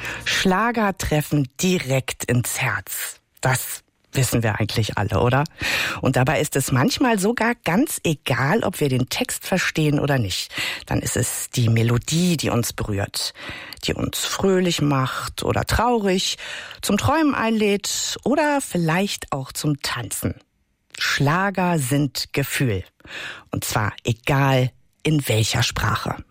Schlager treffen direkt ins Herz. Das wissen wir eigentlich alle, oder? Und dabei ist es manchmal sogar ganz egal, ob wir den Text verstehen oder nicht. Dann ist es die Melodie, die uns berührt, die uns fröhlich macht oder traurig, zum Träumen einlädt oder vielleicht auch zum Tanzen. Schlager sind Gefühl. Und zwar egal in welcher Sprache.